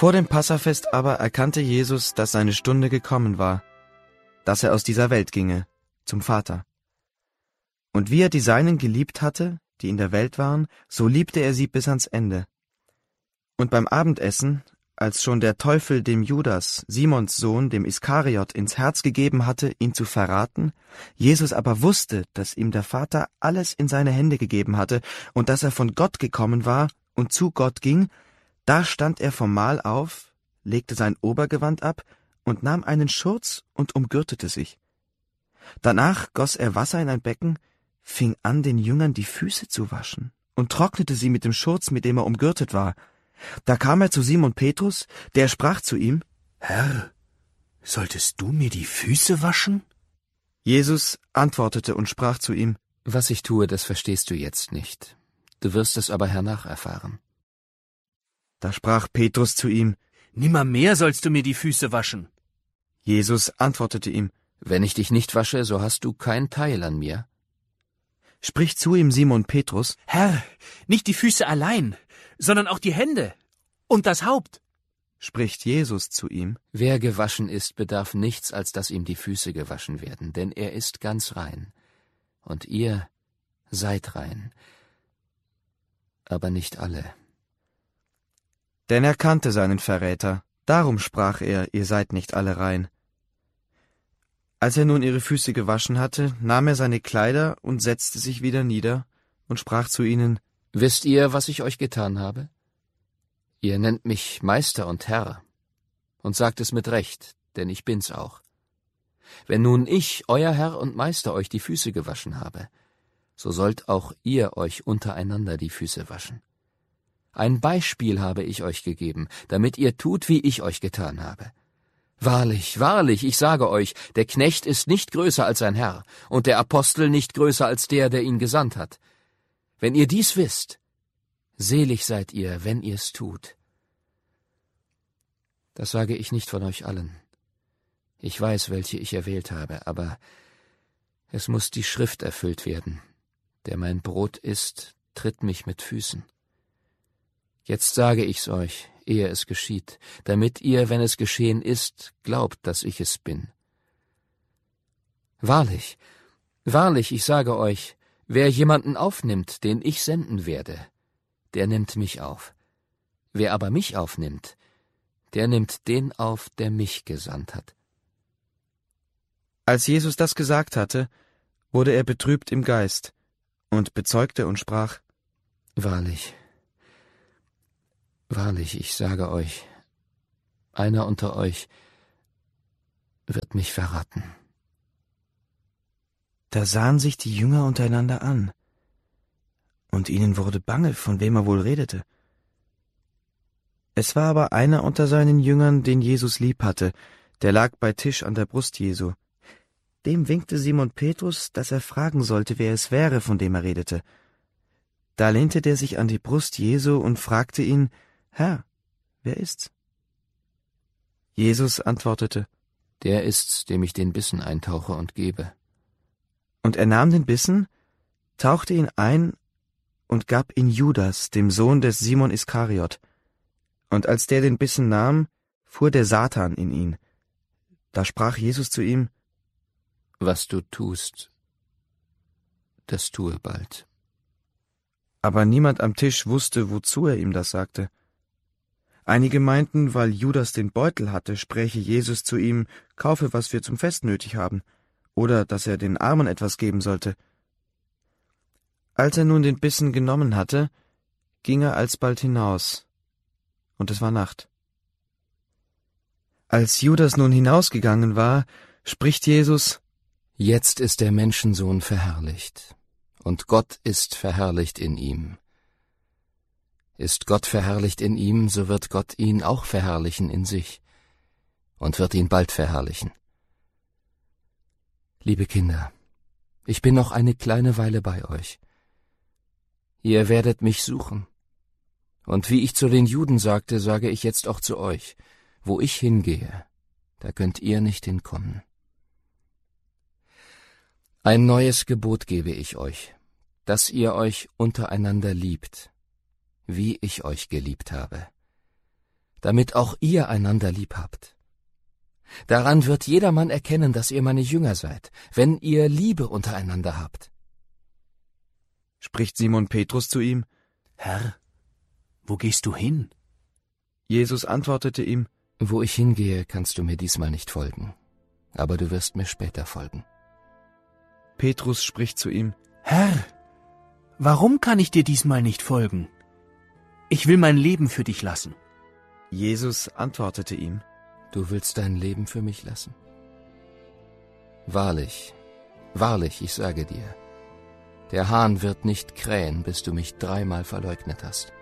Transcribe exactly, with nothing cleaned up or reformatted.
Vor dem Passafest aber erkannte Jesus, dass seine Stunde gekommen war, dass er aus dieser Welt ginge, zum Vater. Und wie er die Seinen geliebt hatte, die in der Welt waren, so liebte er sie bis ans Ende. Und beim Abendessen, als schon der Teufel dem Judas, Simons Sohn, dem Iskariot, ins Herz gegeben hatte, ihn zu verraten, Jesus aber wusste, dass ihm der Vater alles in seine Hände gegeben hatte und dass er von Gott gekommen war und zu Gott ging, da stand er vom Mahl auf, legte sein Obergewand ab und nahm einen Schurz und umgürtete sich. Danach goss er Wasser in ein Becken, fing an, den Jüngern die Füße zu waschen und trocknete sie mit dem Schurz, mit dem er umgürtet war. Da kam er zu Simon Petrus, der sprach zu ihm: Herr, solltest du mir die Füße waschen? Jesus antwortete und sprach zu ihm: Was ich tue, das verstehst du jetzt nicht. Du wirst es aber hernach erfahren. Da sprach Petrus zu ihm: Nimmermehr sollst du mir die Füße waschen. Jesus antwortete ihm: Wenn ich dich nicht wasche, so hast du kein Teil an mir. Spricht zu ihm Simon Petrus: Herr, nicht die Füße allein, sondern auch die Hände und das Haupt. Spricht Jesus zu ihm: Wer gewaschen ist, bedarf nichts, als dass ihm die Füße gewaschen werden, denn er ist ganz rein. Und ihr seid rein, aber nicht alle. Denn er kannte seinen Verräter, darum sprach er: Ihr seid nicht alle rein. Als er nun ihre Füße gewaschen hatte, nahm er seine Kleider und setzte sich wieder nieder und sprach zu ihnen: Wisst ihr, was ich euch getan habe? Ihr nennt mich Meister und Herr und sagt es mit Recht, denn ich bin's auch. Wenn nun ich, euer Herr und Meister, euch die Füße gewaschen habe, so sollt auch ihr euch untereinander die Füße waschen. Ein Beispiel habe ich euch gegeben, damit ihr tut, wie ich euch getan habe. Wahrlich, wahrlich, ich sage euch, der Knecht ist nicht größer als sein Herr und der Apostel nicht größer als der, der ihn gesandt hat. Wenn ihr dies wisst, selig seid ihr, wenn ihr's tut. Das sage ich nicht von euch allen. Ich weiß, welche ich erwählt habe, aber es muss die Schrift erfüllt werden. Der mein Brot isst, tritt mich mit Füßen. Jetzt sage ich's euch, ehe es geschieht, damit ihr, wenn es geschehen ist, glaubt, dass ich es bin. Wahrlich, wahrlich, ich sage euch, wer jemanden aufnimmt, den ich senden werde, der nimmt mich auf. Wer aber mich aufnimmt, der nimmt den auf, der mich gesandt hat. Als Jesus das gesagt hatte, wurde er betrübt im Geist und bezeugte und sprach: Wahrlich, wahrlich, ich sage euch, einer unter euch wird mich verraten. Da sahen sich die Jünger untereinander an, und ihnen wurde bange, von wem er wohl redete. Es war aber einer unter seinen Jüngern, den Jesus lieb hatte, der lag bei Tisch an der Brust Jesu. Dem winkte Simon Petrus, dass er fragen sollte, wer es wäre, von dem er redete. Da lehnte der sich an die Brust Jesu und fragte ihn: Herr, wer ist's? Jesus antwortete: Der ist's, dem ich den Bissen eintauche und gebe. Und er nahm den Bissen, tauchte ihn ein und gab ihn Judas, dem Sohn des Simon Iskariot. Und als der den Bissen nahm, fuhr der Satan in ihn. Da sprach Jesus zu ihm: Was du tust, das tue bald. Aber niemand am Tisch wusste, wozu er ihm das sagte. Einige meinten, weil Judas den Beutel hatte, spräche Jesus zu ihm: Kaufe, was wir zum Fest nötig haben, oder dass er den Armen etwas geben sollte. Als er nun den Bissen genommen hatte, ging er alsbald hinaus, und es war Nacht. Als Judas nun hinausgegangen war, spricht Jesus: Jetzt ist der Menschensohn verherrlicht, und Gott ist verherrlicht in ihm. Ist Gott verherrlicht in ihm, so wird Gott ihn auch verherrlichen in sich und wird ihn bald verherrlichen. Liebe Kinder, ich bin noch eine kleine Weile bei euch. Ihr werdet mich suchen. Und wie ich zu den Juden sagte, sage ich jetzt auch zu euch: Wo ich hingehe, da könnt ihr nicht hinkommen. Ein neues Gebot gebe ich euch, dass ihr euch untereinander liebt, wie ich euch geliebt habe. damit auch ihr einander lieb habt. Daran wird jedermann erkennen, dass ihr meine Jünger seid, wenn ihr Liebe untereinander habt. Spricht Simon Petrus zu ihm: Herr, wo gehst du hin? Jesus antwortete ihm: Wo ich hingehe, kannst du mir diesmal nicht folgen, aber du wirst mir später folgen. Petrus spricht zu ihm: Herr, warum kann ich dir diesmal nicht folgen? Ich will mein Leben für dich lassen. Jesus antwortete ihm: Du willst dein Leben für mich lassen? Wahrlich, wahrlich, ich sage dir, der Hahn wird nicht krähen, bis du mich dreimal verleugnet hast.